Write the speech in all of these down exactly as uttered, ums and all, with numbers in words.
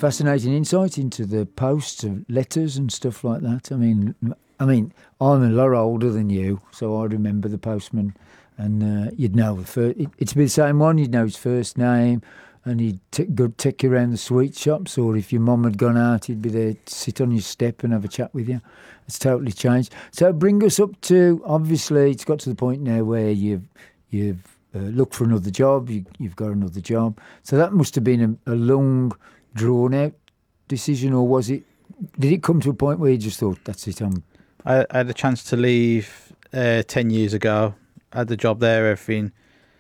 fascinating insight into the posts of letters and stuff like that. I mean, I mean, I'm a lot older than you, so I remember the postman, and uh, you'd know the first. It, it'd be the same one. You'd know his first name, and he'd t- go take you around the sweet shops, or if your mum had gone out, he'd be there to sit on your step and have a chat with you. It's totally changed. So bring us up to, obviously, it's got to the point now where you've you've uh, looked for another job. You, you've got another job. So that must have been a, a long, drawn out decision, or was it? Did it come to a point where you just thought, that's it? I'm. I, I had a chance to leave uh, ten years ago. I had the job there, everything.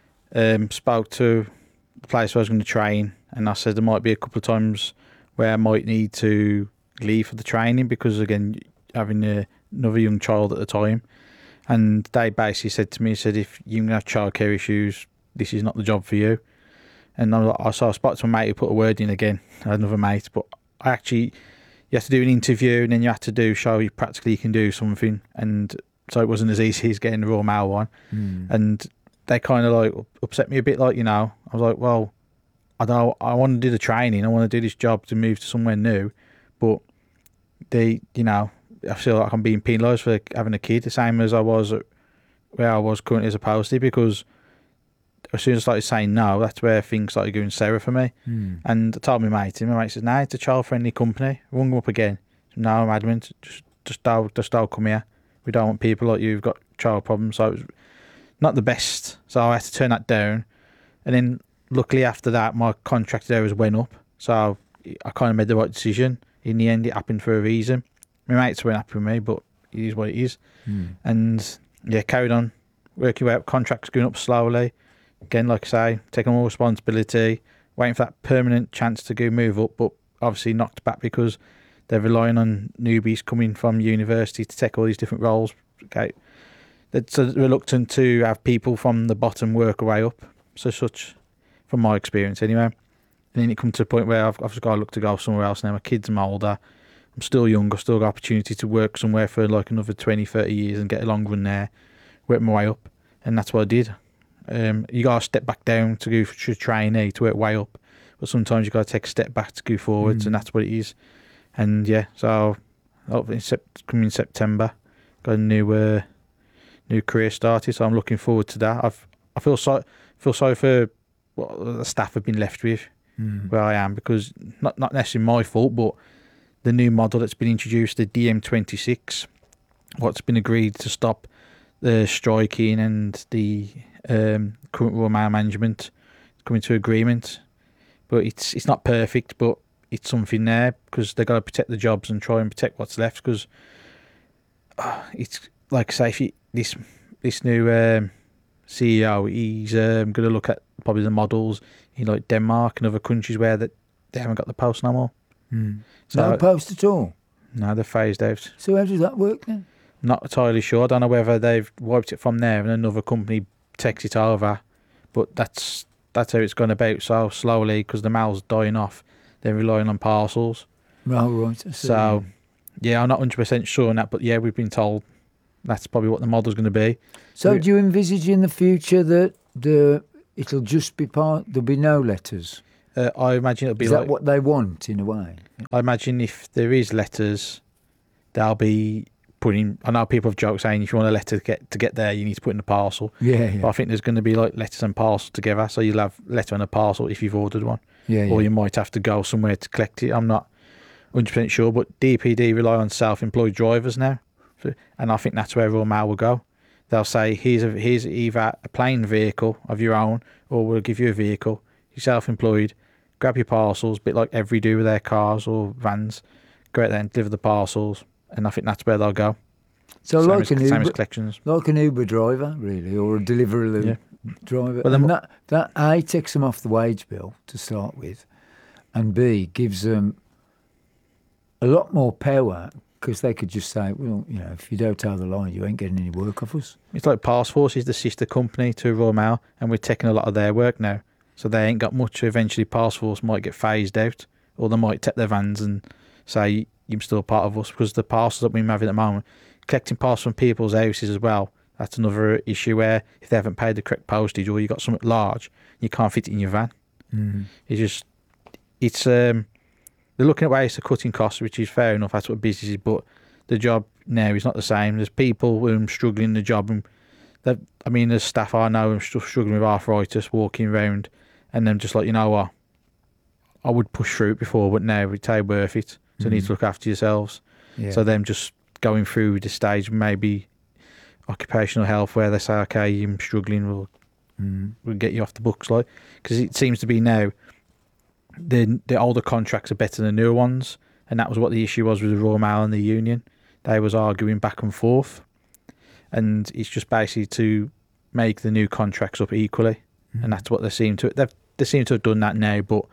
Um, spoke to the place where I was going to train, and I said there might be a couple of times where I might need to leave for the training because, again, having a, another young child at the time. And they basically said to me, said, if you have childcare issues, this is not the job for you. And I, I saw a spot to my mate who put a word in again, another mate, but I actually, you have to do an interview and then you have to do, show you practically you can do something. And so it wasn't as easy as getting the Royal Mail one. Mm. And they kind of like upset me a bit, like, you know, I was like, well, I don't, I want to do the training. I want to do this job to move to somewhere new. But they, you know, I feel like I'm being penalised for having a kid, the same as I was where I was currently as a postie, because as soon as I started saying no, that's where things started going sour for me. Mm. And I told my mate, and my mate says, no, it's a child-friendly company. I rung them up again. No, I'm adamant. Just, just don't, just don't come here. We don't want people like you who've got child problems. So it was not the best. So I had to turn that down. And then luckily after that, my contract there was went up. So I kind of made the right decision. In the end, it happened for a reason. My mates weren't happy with me, but it is what it is. Mm. And yeah, carried on. Working out, contracts going up slowly. Again, like I say, taking more responsibility, waiting for that permanent chance to go move up, but obviously knocked back because they're relying on newbies coming from university to take all these different roles. Okay, it's reluctant to have people from the bottom work their way up. So such, from my experience anyway. And then it comes to a point where I've, I've just got to look to go somewhere else now. My kids are older. I'm still young. I've still got opportunity to work somewhere for like another twenty, thirty years and get a long run there, work my way up. And that's what I did. Um, you got to step back down to go for trainee to work way up. But sometimes you got to take a step back to go forwards, mm. and that's what it is. And yeah, so hopefully coming in September, got a new uh, new career started. So I'm looking forward to that. I've I feel so feel sorry for what the staff have been left with mm. where I am, because not not necessarily my fault, but the new model that's been introduced, the D M twenty-six, what's been agreed to stop the striking and the um, current Royal Mail management coming to agreement. But it's it's not perfect, but it's something there because they've got to protect the jobs and try and protect what's left, because uh, it's like I say, if you, this this new um, C E O, he's um, going to look at probably the models in like Denmark and other countries where that they haven't got the post no more. Mm. So, no post at all? No, they're phased out. So how does that work then? Not entirely sure. I don't know whether they've wiped it from there and another company takes it over, but that's that's how it's gone about so slowly, because the mail's dying off. They're relying on parcels. Oh, right. So, yeah, I'm not one hundred percent sure on that, but yeah, we've been told that's probably what the model's going to be. So, we, do you envisage in the future that the it'll just be part, there'll be no letters? Uh, I imagine it'll be Is like... that what they want, in a way? I imagine if there is letters, they'll be putting... I know people have joked saying if you want a letter to get to get there, you need to put in a parcel. Yeah, yeah. But I think there's going to be like letters and parcels together, so you'll have letter and a parcel if you've ordered one. Yeah, or yeah. you might have to go somewhere to collect it. I'm not one hundred percent sure, but D P D rely on self-employed drivers now, and I think that's where Royal Mail will go. They'll say, here's, a, here's either a plain vehicle of your own, or we'll give you a vehicle. You're self-employed, grab your parcels, a bit like every do with their cars or vans, go out there and deliver the parcels, and I think that's where they'll go. So same like as, an same Uber, as collections. like an Uber driver, really, or a delivery yeah. driver. Well, and that, that A, takes them off the wage bill to start with, and B, gives them a lot more power, because they could just say, well, you know, if you don't toe the line, you ain't getting any work off us. It's like Parcelforce is the sister company to Royal Mail, and we're taking a lot of their work now. So they ain't got much. Eventually, Parcelforce might get phased out, or they might take their vans and say, you're still part of us, because the parcels that we're having at the moment, collecting parcels from people's houses as well, that's another issue where if they haven't paid the correct postage, or you got something large, you can't fit it in your van. Mm. It's just, it's um, they're looking at ways to cutting costs, which is fair enough. That's what business is. But the job now is not the same. There's people who are struggling in the job, and that I mean, there's staff I know who are struggling with arthritis, walking around, and then just like, you know what, I would push through it before, but now it's worth it. So mm. you need to look after yourselves. Yeah. So them just going through the stage, maybe occupational health, where they say, okay, I'm struggling, we'll mm. we'll get you off the books, like, because it seems to be now the the older contracts are better than the newer ones, and that was what the issue was with the Royal Mail and the union. They was arguing back and forth, and it's just basically to make the new contracts up equally, mm. and that's what they seem to they they seem to have done that now. But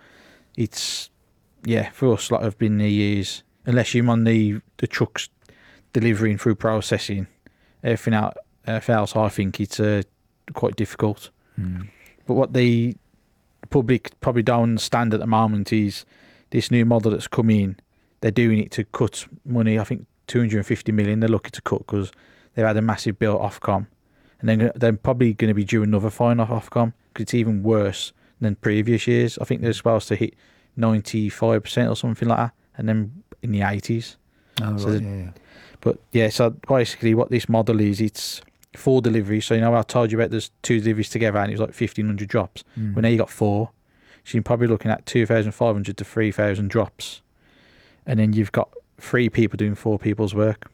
it's yeah, for us, like, have been the years, unless you're on the the trucks delivering through processing, everything else, everything else I think it's uh, quite difficult. Mm. But what the public probably don't understand at the moment is this new model that's come in. They're doing it to cut money. I think two hundred fifty million they're looking to cut because they've had a massive bill at Ofcom, and then they're probably going to be due another fine off Ofcom because it's even worse than previous years. I think they're supposed to hit ninety-five percent or something like that, and then in the eighties. Oh, so right, yeah, yeah. But yeah, so basically what this model is, it's four deliveries. So, you know, I told you about there's two deliveries together and it was like fifteen hundred drops. Mm. Well, now you got four. So you're probably looking at two thousand five hundred to three thousand drops. And then you've got three people doing four people's work.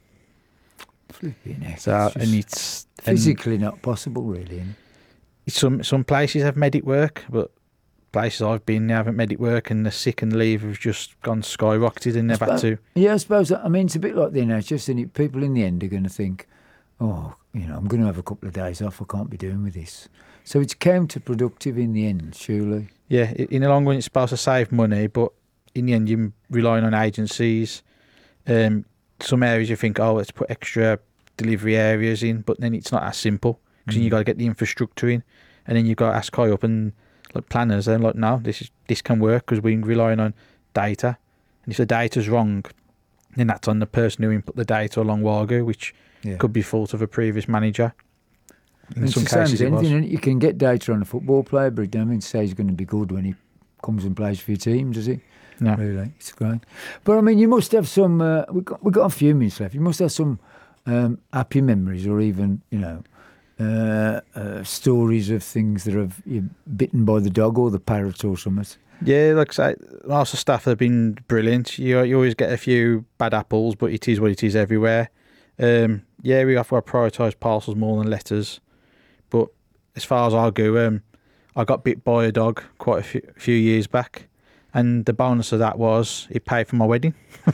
Flipping heck, so, it's and it's physically and not possible, really. Isn't it? Some, some places have medic work, but places I've been, they haven't medic work, and the sick and leave have just gone skyrocketed and they've had to. Yeah, I suppose. I mean, it's a bit like the N H S, and people in the end are going to think, oh, you know, I'm going to have a couple of days off. I can't be doing with this. So it's counterproductive in the end, surely. Yeah, in the long run, it's supposed to save money, but in the end, you're relying on agencies. Um, some areas you think, oh, let's put extra delivery areas in, but then it's not as simple because mm. you've got to get the infrastructure in, and then you've got to ask high up and like planners. And like, no, this is this can work because we're relying on data, and if the data's wrong, then that's on the person who input the data a long while ago, which yeah. could be fault of a previous manager. In it's some the same cases, as anything. You can get data on a football player, but it don't mean to say he's going to be good when he comes and plays for your team, does he? No, really, it's great. But I mean, you must have some. Uh, we got we got a few minutes left. You must have some um, happy memories, or even you know, uh, uh, stories of things that have you bitten by the dog or the parrot or something. Yeah, like I say, lots of staff have been brilliant. You you always get a few bad apples, but it is what it is everywhere. Um, yeah, we have to prioritise parcels more than letters. But as far as I go, um, I got bit by a dog quite a few, few years back. And the bonus of that was it paid for my wedding.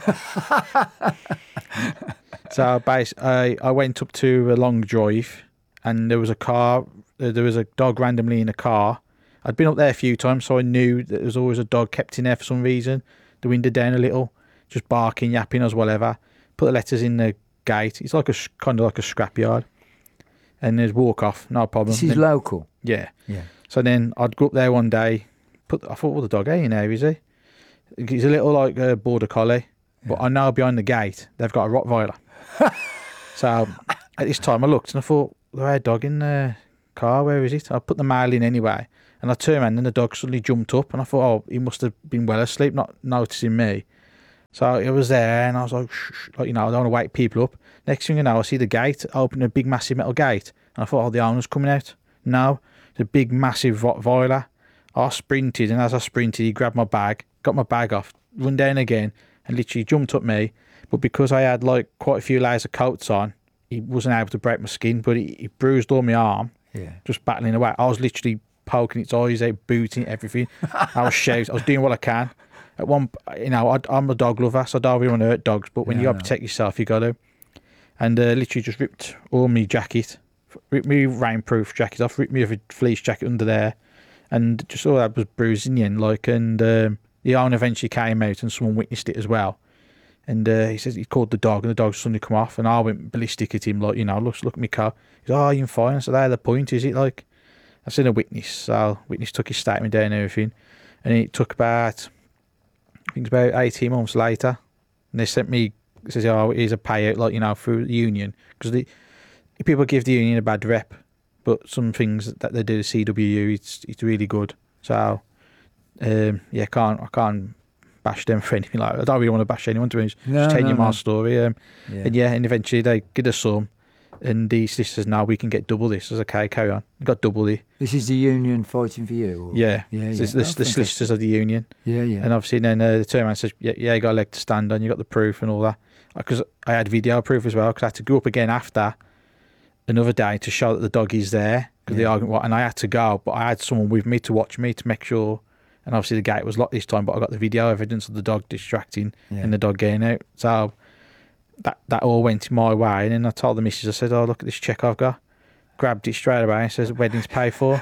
So basically, I, I went up to a long drive, and there was a car, there was a dog randomly in a car. I'd been up there a few times, so I knew that there was always a dog kept in there for some reason. The window down a little, just barking, yapping us, whatever. Put the letters in the gate. It's like a kind of like a scrapyard. And there's walk off, no problem. This is then, local. Yeah. Yeah. So then I'd go up there one day. Put I thought, well, the dog ain't in there, is he? He's a little like a border collie, but yeah. I know behind the gate they've got a Rottweiler. So at this time I looked and I thought, there had a dog in the car. Where is it? I put the mail in anyway, and I turned around and the dog suddenly jumped up, and I thought, oh, he must have been well asleep, not noticing me. So it was there, and I was like, shh, shh, like, you know, I don't want to wake people up. Next thing you know, I see the gate open, a big massive metal gate, and I thought, oh, the owner's coming out. No, it's a big massive Rottweiler. I sprinted, and as I sprinted, he grabbed my bag, got my bag off, run down again, and literally jumped at me. But because I had like quite a few layers of coats on, he wasn't able to break my skin, but he, he bruised all my arm, yeah. just battling away. I was literally poking its eyes out, booting everything. I was shouting, I was doing what I can. At one, you know, I, I'm a dog lover, so I don't really want to hurt dogs, but when yeah, you got to protect yourself, you got to. And uh, literally just ripped all my jacket, ripped me rainproof jacket off, ripped me a fleece jacket under there. And just all that was bruised in the end, like, and um, the owner eventually came out and someone witnessed it as well. And uh, he says he called the dog, and the dog suddenly come off, and I went ballistic at him, like, you know, look, look at me car. He said, oh, you're fine. I said, "That's the point, is it?" Like, I said, a witness. So witness took his statement down and everything, and it took about, I think it's about eighteen months later, and they sent me, says, oh, here's a payout, like, you know, through the union, because the people give the union a bad rep. But some things that they do to C W U, it's it's really good. So, um, yeah, can't I can't bash them for anything like that. I don't really want to bash anyone, to be honest. No, Just telling no, you my no. story. Um, Yeah. And yeah, and eventually they get a sum, and the solicitors, now we can get double this. I was okay, carry on. We got double the. This is the union fighting for you? Or? Yeah, Yeah, So yeah. the, the, Oh, the fantastic. solicitors of the union. Yeah, yeah. And obviously then uh, the turn around and says, yeah, yeah, you got a leg to stand on, you got the proof and all that. Because I had video proof as well, because I had to go up again after another day to show that the dog is there. Because the Yeah. argument, and I had to go, but I had someone with me to watch me to make sure. And obviously the gate was locked this time, but I got the video evidence of the dog distracting Yeah. and the dog getting out. So that that all went my way. And then I told the missus, I said, oh, look at this check I've got. Grabbed it straight away and says, wedding's paid for.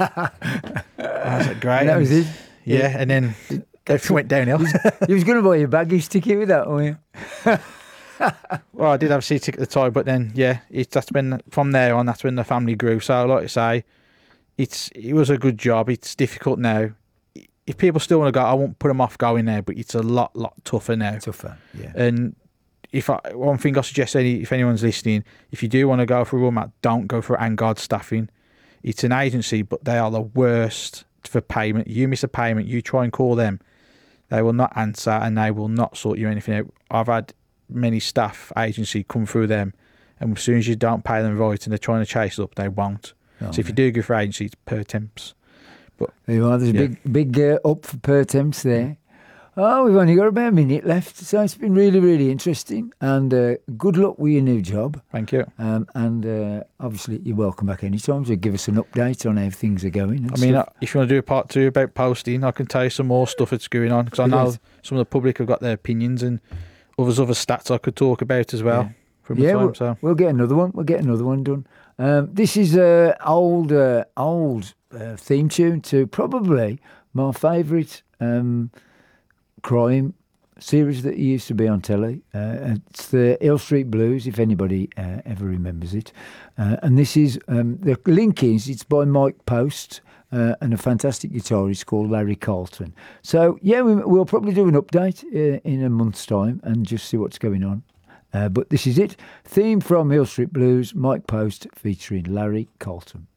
I was like, great. And that was it. Yeah, Yeah. and then everything went downhill. You was going to buy your baggage ticket with that, weren't you? Well, I did have a seat ticket at the time, but then yeah, it's that's been from there on. That's when the family grew. So, like I say, it's it was a good job. It's difficult now. If people still want to go, I won't put them off going there, but it's a lot, lot tougher now. Tougher, yeah. And if I, one thing I suggest, any if anyone's listening, if you do want to go for a room out, don't go for Angard Staffing. It's an agency, but they are the worst for payment. You miss a payment, you try and call them, they will not answer and they will not sort you anything out. I've had many staff agency come through them, and as soon as you don't pay them right and they're trying to chase it up, they won't. Oh, so if you do go for agency, it's per temps. There you are. There's a Yeah. big, big uh, up for per temps there. Oh, we've only got about a minute left, so it's been really, really interesting. And uh, good luck with your new job. Thank you. Um, and uh, obviously, you're welcome back anytime to give us an update on how things are going. and I mean, stuff. uh, if you want to do a part two about posting, I can tell you some more stuff that's going on, because I know Yes. some of the public have got their opinions, and others other stats I could talk about as well Yeah. from the yeah, time. we'll, So we'll get another one. We'll get another one done. Um, this is a old, uh, old uh, theme tune to probably my favourite um, crime series that used to be on telly. Uh, it's the Hill Street Blues, if anybody uh, ever remembers it. Uh, and this is um, the link is it's by Mike Post. Uh, and a fantastic guitarist called Larry Carlton. So, yeah, we, we'll probably do an update uh, in a month's time and just see what's going on. Uh, but this is it. Theme from Hill Street Blues, Mike Post featuring Larry Carlton.